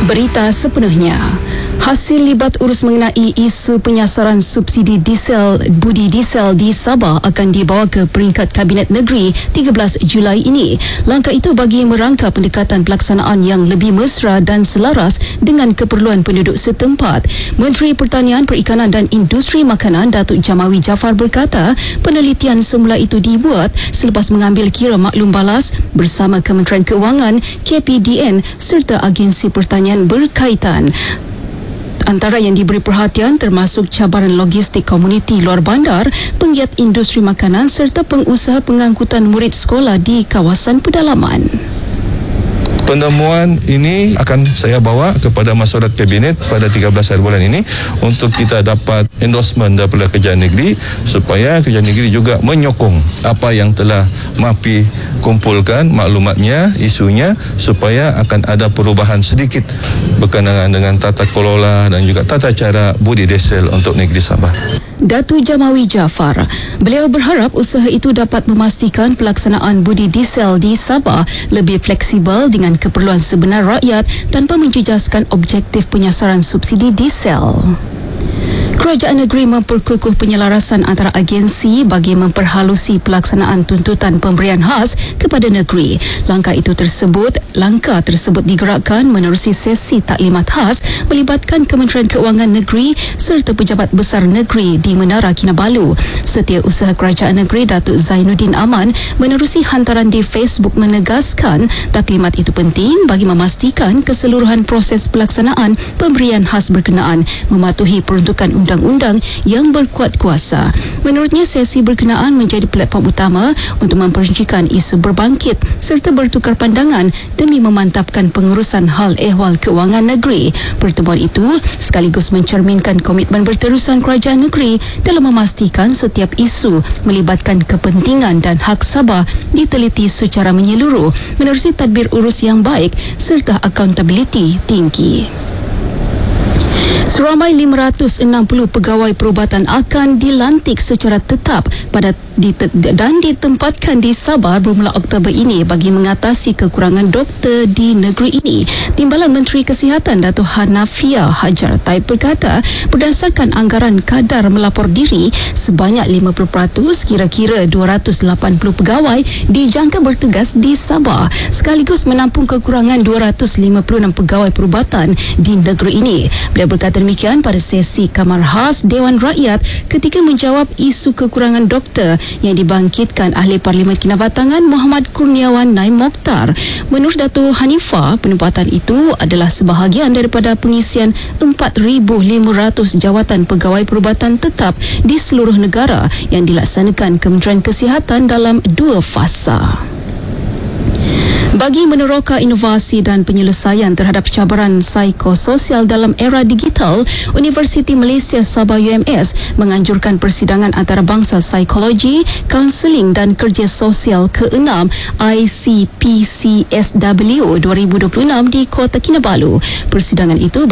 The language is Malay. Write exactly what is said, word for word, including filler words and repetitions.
Berita sepenuhnya. Hasil libat urus mengenai isu penyasaran subsidi diesel budi diesel di Sabah akan dibawa ke peringkat Kabinet Negeri tiga belas Julai ini. Langkah itu bagi merangka pendekatan pelaksanaan yang lebih mesra dan selaras dengan keperluan penduduk setempat. Menteri Pertanian, Perikanan dan Industri Makanan Datuk Jamawi Jaafar berkata, penelitian semula itu dibuat selepas mengambil kira maklum balas bersama Kementerian Keuangan, K P D N serta agensi pertanian berkaitan. Antara yang diberi perhatian termasuk cabaran logistik komuniti luar bandar, penggiat industri makanan serta pengusaha pengangkutan murid sekolah di kawasan pedalaman. Penemuan ini akan saya bawa kepada masyarakat kabinet pada tiga belas hari bulan ini untuk kita dapat endorsement daripada Kerajaan Negeri supaya Kerajaan Negeri juga menyokong apa yang telah M A P I kumpulkan maklumatnya, isunya, supaya akan ada perubahan sedikit berkenaan dengan tata kelola dan juga tata cara budi diesel untuk negeri Sabah. Datuk Jamawi Jaafar, beliau berharap usaha itu dapat memastikan pelaksanaan budi diesel di Sabah lebih fleksibel dengan keperluan sebenar rakyat tanpa menjejaskan objektif penyasaran subsidi diesel. Kerajaan negeri memperkukuh penyelarasan antara agensi bagi memperhalusi pelaksanaan tuntutan pemberian khas kepada negeri. Langkah itu tersebut, langkah tersebut digerakkan menerusi sesi taklimat khas melibatkan Kementerian Keuangan Negeri serta pejabat besar negeri di Menara Kinabalu. Setiausaha Kerajaan Negeri Datuk Zainuddin Aman menerusi hantaran di Facebook menegaskan taklimat itu penting bagi memastikan keseluruhan proses pelaksanaan pemberian khas berkenaan mematuhi peruntukan undang-undang yang berkuat kuasa. Menurutnya, sesi berkenaan menjadi platform utama untuk memperincikan isu berbangkit serta bertukar pandangan demi memantapkan pengurusan hal ehwal keuangan negeri. Pertemuan itu sekaligus mencerminkan komitmen berterusan kerajaan negeri dalam memastikan setiap isu melibatkan kepentingan dan hak Sabah diteliti secara menyeluruh menerusi tadbir urus yang baik serta accountability tinggi. Seramai lima ratus enam puluh pegawai perubatan akan dilantik secara tetap pada di, dan ditempatkan di Sabah bermula Oktober ini bagi mengatasi kekurangan doktor di negeri ini. Timbalan Menteri Kesihatan Datuk Hanafiah Hajar Taib berkata, berdasarkan anggaran kadar melapor diri, sebanyak lima puluh peratus kira-kira dua ratus lapan puluh pegawai dijangka bertugas di Sabah sekaligus menampung kekurangan dua ratus lima puluh enam pegawai perubatan di negeri ini. Beliau berkata demikian pada sesi Kamar Khas Dewan Rakyat ketika menjawab isu kekurangan doktor yang dibangkitkan Ahli Parlimen Kinabatangan Muhammad Kurniawan Naim Mokhtar. Menurut Datuk Hanifah, penempatan itu adalah sebahagian daripada pengisian empat ribu lima ratus jawatan pegawai perubatan tetap di seluruh negara yang dilaksanakan Kementerian Kesihatan dalam dua fasa. Bagi meneroka inovasi dan penyelesaian terhadap cabaran psikososial dalam era digital, Universiti Malaysia Sabah U M S menganjurkan persidangan antarabangsa psikologi, kaunseling dan kerja sosial keenam I C P C S W dua ribu dua puluh enam di Kota Kinabalu. Persidangan itu